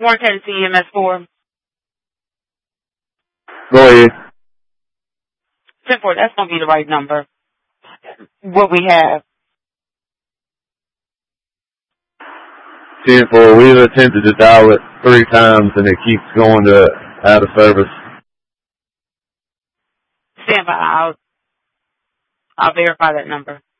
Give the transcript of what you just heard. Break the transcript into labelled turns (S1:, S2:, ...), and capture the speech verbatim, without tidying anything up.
S1: Warren Tennessee E M S four.
S2: Go ahead.
S1: ten four, that's going to be the right number. What we have.
S2: ten four, we've attempted to dial it three times and it keeps going to out of service.
S1: Stand by. I'll, I'll verify that number.